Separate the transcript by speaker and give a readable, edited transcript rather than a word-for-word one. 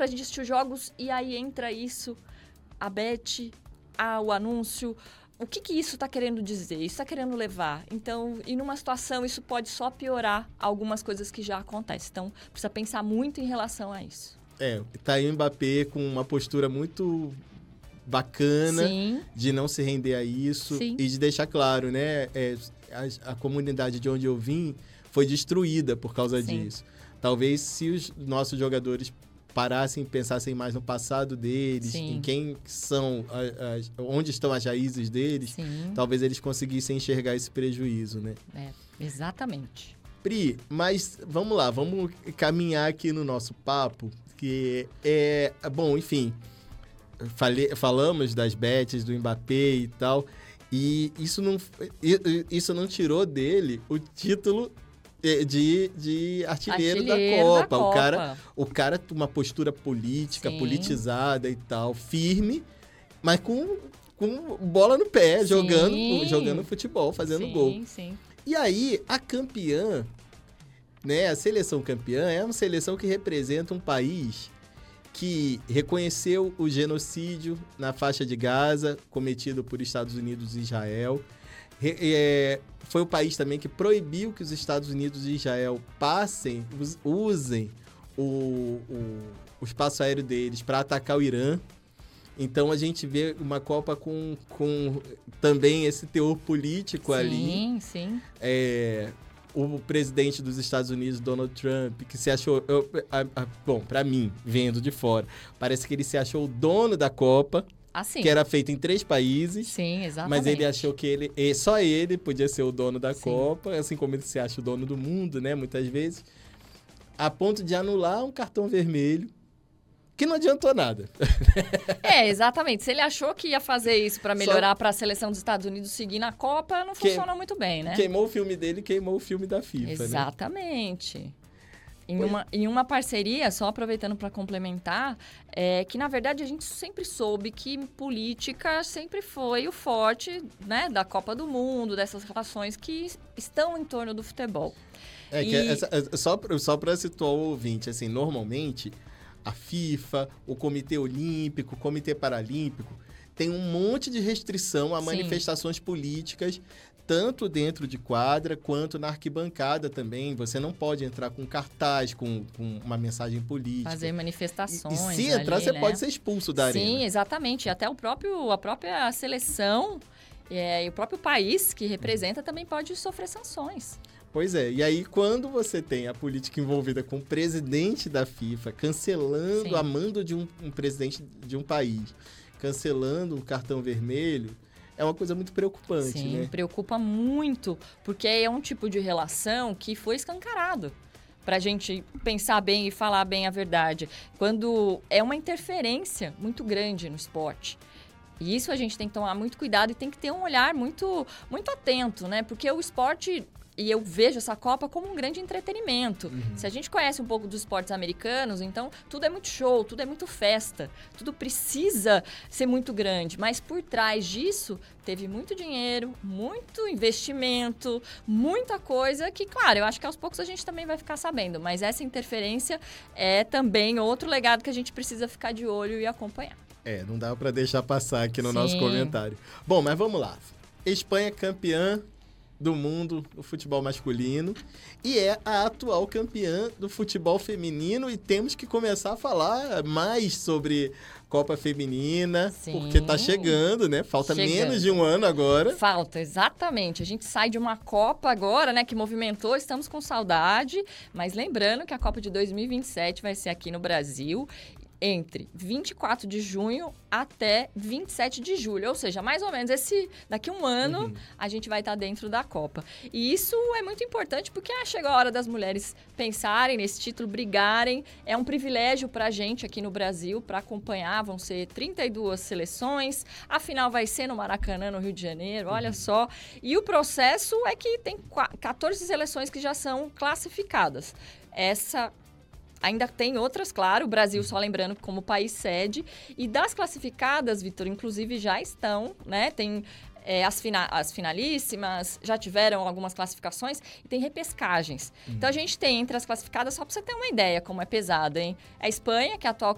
Speaker 1: pra gente assistir os jogos e aí entra isso, a Bet, o anúncio. O que isso está querendo dizer? Isso está querendo levar? Então, e numa situação, isso pode só piorar algumas coisas que já acontecem. Então, precisa pensar muito em relação a isso.
Speaker 2: Tá aí o Mbappé com uma postura muito bacana, sim, de não se render a isso, sim, e de deixar claro, né? A comunidade de onde eu vim foi destruída por causa, sim, disso. Talvez se os nossos jogadores parassem e pensassem mais no passado deles, sim, em quem são, onde estão as raízes deles, sim, talvez eles conseguissem enxergar esse prejuízo, né?
Speaker 1: Exatamente.
Speaker 2: Pri, mas vamos lá, vamos caminhar aqui no nosso papo, que bom, enfim, falamos das bets, do Mbappé e tal, e isso não tirou dele o título de artilheiro da Copa. O cara tem uma postura política, sim, politizada e tal, firme, mas com bola no pé, jogando futebol, fazendo, sim, gol. Sim. E aí, a campeã, né, a seleção campeã é uma seleção que representa um país que reconheceu o genocídio na faixa de Gaza, cometido por Estados Unidos e Israel. Foi o país também que proibiu que os Estados Unidos e Israel usem o espaço aéreo deles para atacar o Irã. Então, a gente vê uma Copa com também esse teor político, sim, ali. Sim, sim. O presidente dos Estados Unidos, Donald Trump, que se achou... bom, para mim, vendo de fora, parece que ele se achou o dono da Copa. Assim. Que era feito em 3 países. Sim, exatamente. Mas ele achou que só ele podia ser o dono da, sim, Copa, assim como ele se acha o dono do mundo, né? Muitas vezes. A ponto de anular um cartão vermelho, que não adiantou nada.
Speaker 1: Exatamente. Se ele achou que ia fazer isso para melhorar para a seleção dos Estados Unidos seguir na Copa, não funcionou muito bem, né?
Speaker 2: Queimou o filme dele, queimou o filme da FIFA,
Speaker 1: exatamente. Né? Em uma parceria, só aproveitando para complementar, que na verdade a gente sempre soube que política sempre foi o forte, né, da Copa do Mundo, dessas relações que estão em torno do futebol.
Speaker 2: Só para situar o ouvinte, assim, normalmente a FIFA, o Comitê Olímpico, o Comitê Paralímpico tem um monte de restrição a, sim, manifestações políticas, tanto dentro de quadra quanto na arquibancada também. Você não pode entrar com cartaz, com uma mensagem política.
Speaker 1: Fazer manifestações.
Speaker 2: E se entrar,
Speaker 1: ali,
Speaker 2: você,
Speaker 1: né,
Speaker 2: pode ser expulso da arena.
Speaker 1: Sim, exatamente. Até a própria seleção e o próprio país que representa também pode sofrer sanções.
Speaker 2: Pois é. E aí, quando você tem a política envolvida com o presidente da FIFA, cancelando, sim, a mando de um presidente de um país, cancelando o cartão vermelho, é uma coisa muito preocupante,
Speaker 1: sim,
Speaker 2: né?
Speaker 1: Preocupa muito, porque é um tipo de relação que foi escancarado para a gente pensar bem e falar bem a verdade. Quando é uma interferência muito grande no esporte. E isso a gente tem que tomar muito cuidado e tem que ter um olhar muito, muito atento, né? Porque o esporte... E eu vejo essa Copa como um grande entretenimento. Uhum. Se a gente conhece um pouco dos esportes americanos, então tudo é muito show, tudo é muito festa, tudo precisa ser muito grande. Mas por trás disso, teve muito dinheiro, muito investimento, muita coisa que, claro, eu acho que aos poucos a gente também vai ficar sabendo. Mas essa interferência é também outro legado que a gente precisa ficar de olho e acompanhar.
Speaker 2: Não dá para deixar passar aqui no, sim, nosso comentário. Bom, mas vamos lá. Espanha campeã do mundo do futebol masculino e é a atual campeã do futebol feminino, e temos que começar a falar mais sobre Copa Feminina, sim, porque tá chegando, né? Falta menos de um ano agora.
Speaker 1: Falta, exatamente. A gente sai de uma Copa agora, né, que movimentou, estamos com saudade, mas lembrando que a Copa de 2027 vai ser aqui no Brasil, entre 24 de junho até 27 de julho. Ou seja, mais ou menos daqui a um ano, uhum, a gente vai estar dentro da Copa. E isso é muito importante porque chega a hora das mulheres pensarem nesse título, brigarem. É um privilégio para a gente aqui no Brasil para acompanhar. Vão ser 32 seleções. A final vai ser no Maracanã, no Rio de Janeiro. Olha, uhum, só. E o processo é que tem 14 seleções que já são classificadas. Ainda tem outras, claro, o Brasil, só lembrando, como país sede. E das classificadas, Vitor, inclusive já estão, né? Tem as finalíssimas, já tiveram algumas classificações e tem repescagens. Então, a gente tem entre as classificadas, só para você ter uma ideia como é pesado, hein? A Espanha, que é a atual